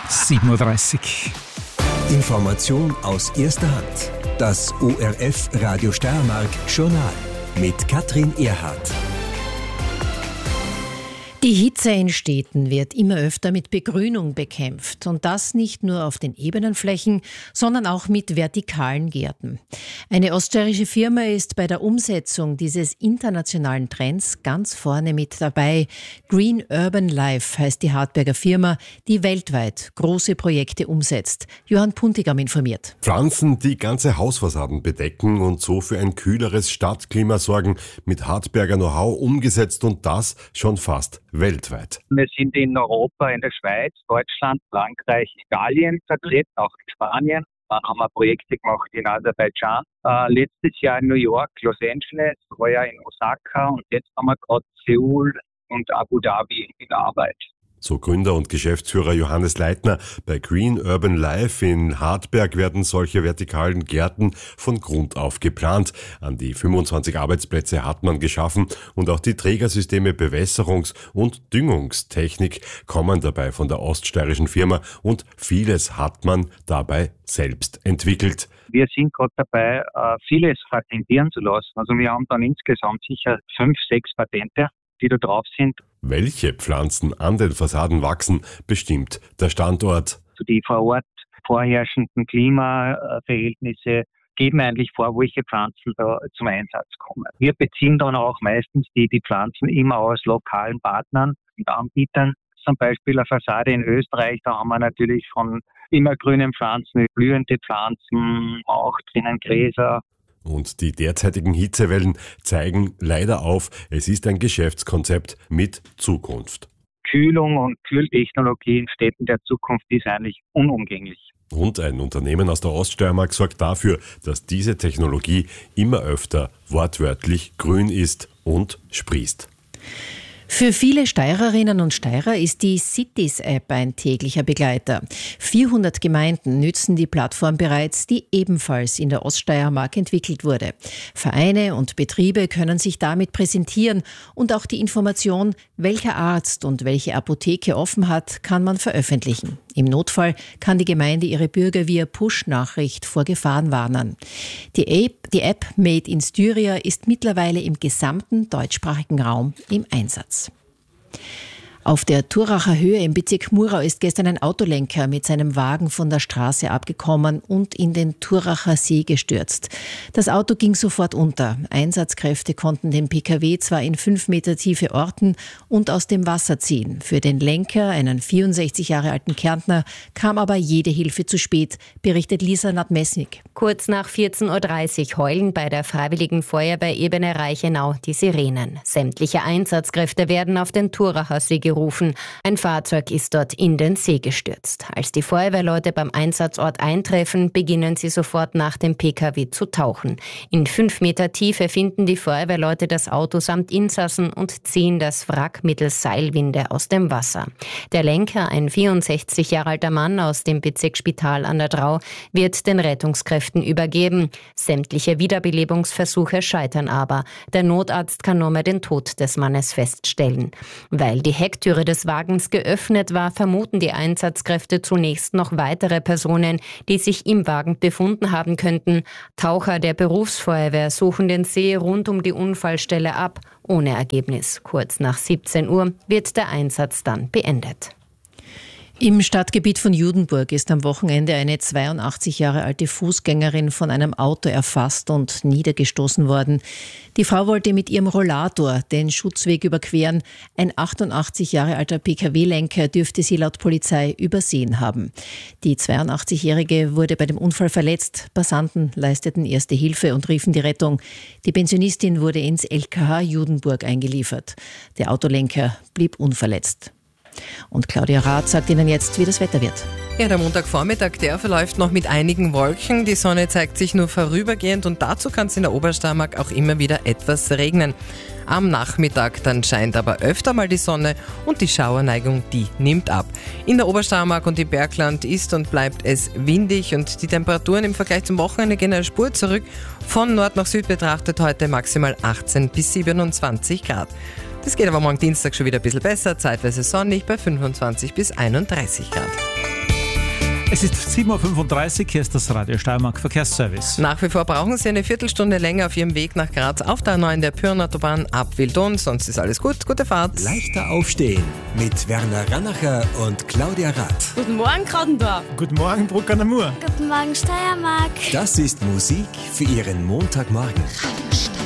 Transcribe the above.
7:30 Uhr. Information aus erster Hand. Das ORF Radio Steiermark Journal mit Katrin Erhardt. Die Hitze in Städten wird immer öfter mit Begrünung bekämpft. Und das nicht nur auf den ebenen Flächen, sondern auch mit vertikalen Gärten. Eine oststeirische Firma ist bei der Umsetzung dieses internationalen Trends ganz vorne mit dabei. Green Urban Life heißt die Hartberger Firma, die weltweit große Projekte umsetzt. Johann Puntigam informiert. Pflanzen, die ganze Hausfassaden bedecken und so für ein kühleres Stadtklima sorgen, mit Hartberger Know-how umgesetzt und das schon fast weltweit. Wir sind in Europa, in der Schweiz, Deutschland, Frankreich, Italien vertreten, auch in Spanien. Dann haben wir Projekte gemacht in Aserbaidschan. Letztes Jahr in New York, Los Angeles, heuer in Osaka und jetzt haben wir gerade Seoul und Abu Dhabi in Arbeit. So Gründer und Geschäftsführer Johannes Leitner. Bei Green Urban Life in Hartberg werden solche vertikalen Gärten von Grund auf geplant. An die 25 Arbeitsplätze hat man geschaffen und auch die Trägersysteme Bewässerungs- und Düngungstechnik kommen dabei von der oststeirischen Firma und vieles hat man dabei selbst entwickelt. Wir sind gerade dabei, vieles patentieren zu lassen. Also wir haben dann insgesamt sicher 5, 6 Patente, die da drauf sind. Welche Pflanzen an den Fassaden wachsen, bestimmt der Standort. Die vor Ort vorherrschenden Klimaverhältnisse geben eigentlich vor, welche Pflanzen da zum Einsatz kommen. Wir beziehen dann auch meistens die Pflanzen immer aus lokalen Partnern und Anbietern. Zum Beispiel eine Fassade in Österreich, da haben wir natürlich von immergrünen Pflanzen, blühende Pflanzen, auch drinnen Gräser. Und die derzeitigen Hitzewellen zeigen leider auf, es ist ein Geschäftskonzept mit Zukunft. Kühlung und Kühltechnologie in Städten der Zukunft ist eigentlich unumgänglich. Und ein Unternehmen aus der Oststeiermark sorgt dafür, dass diese Technologie immer öfter wortwörtlich grün ist und sprießt. Für viele Steirerinnen und Steirer ist die Cities-App ein täglicher Begleiter. 400 Gemeinden nützen die Plattform bereits, die ebenfalls in der Oststeiermark entwickelt wurde. Vereine und Betriebe können sich damit präsentieren und auch die Information, welcher Arzt und welche Apotheke offen hat, kann man veröffentlichen. Im Notfall kann die Gemeinde ihre Bürger via Push-Nachricht vor Gefahren warnen. Die App Made in Styria ist mittlerweile im gesamten deutschsprachigen Raum im Einsatz. Auf der Thuracher Höhe im Bezirk Murau ist gestern ein Autolenker mit seinem Wagen von der Straße abgekommen und in den Thuracher See gestürzt. Das Auto ging sofort unter. Einsatzkräfte konnten den Pkw zwar in 5 Meter Tiefe orten und aus dem Wasser ziehen. Für den Lenker, einen 64 Jahre alten Kärntner, kam aber jede Hilfe zu spät, berichtet Lisa Nadmesnik. Kurz nach 14:30 Uhr heulen bei der Freiwilligen Feuerwehr Ebene Reichenau die Sirenen. Sämtliche Einsatzkräfte werden auf den Thuracher See gerufen. Ein Fahrzeug ist dort in den See gestürzt. Als die Feuerwehrleute beim Einsatzort eintreffen, beginnen sie sofort nach dem Pkw zu tauchen. In 5 Meter Tiefe finden die Feuerwehrleute das Auto samt Insassen und ziehen das Wrack mittels Seilwinde aus dem Wasser. Der Lenker, ein 64 Jahre alter Mann aus dem Bezirksspital an der Drau, wird den Rettungskräften übergeben. Sämtliche Wiederbelebungsversuche scheitern aber. Der Notarzt kann nur mehr den Tod des Mannes feststellen. Weil die Hecktüre des Wagens geöffnet war, vermuten die Einsatzkräfte zunächst noch weitere Personen, die sich im Wagen befunden haben könnten. Taucher der Berufsfeuerwehr suchen den See rund um die Unfallstelle ab, ohne Ergebnis. Kurz nach 17 Uhr wird der Einsatz dann beendet. Im Stadtgebiet von Judenburg ist am Wochenende eine 82 Jahre alte Fußgängerin von einem Auto erfasst und niedergestoßen worden. Die Frau wollte mit ihrem Rollator den Schutzweg überqueren. Ein 88 Jahre alter Pkw-Lenker dürfte sie laut Polizei übersehen haben. Die 82-Jährige wurde bei dem Unfall verletzt. Passanten leisteten erste Hilfe und riefen die Rettung. Die Pensionistin wurde ins LKH Judenburg eingeliefert. Der Autolenker blieb unverletzt. Und Claudia Rath sagt Ihnen jetzt, wie das Wetter wird. Ja, der Montagvormittag, der verläuft noch mit einigen Wolken. Die Sonne zeigt sich nur vorübergehend und dazu kann es in der Obersteiermark auch immer wieder etwas regnen. Am Nachmittag dann scheint aber öfter mal die Sonne und die Schauerneigung, die nimmt ab. In der Obersteiermark und im Bergland ist und bleibt es windig und die Temperaturen im Vergleich zum Wochenende gehen eine Spur zurück. Von Nord nach Süd betrachtet heute maximal 18 bis 27 Grad. Das geht aber morgen Dienstag schon wieder ein bisschen besser, zeitweise sonnig bei 25 bis 31 Grad. Es ist 7.35 Uhr, hier ist das Radio Steiermark Verkehrsservice. Nach wie vor brauchen Sie eine Viertelstunde länger auf Ihrem Weg nach Graz auf der A9 der Pyrnautobahn ab Wildon, sonst ist alles gut. Gute Fahrt. Leichter aufstehen mit Werner Rannacher und Claudia Rath. Guten Morgen, Krautendorf. Guten Morgen, Bruck an der Mur. Guten Morgen, Steiermark. Das ist Musik für Ihren Montagmorgen.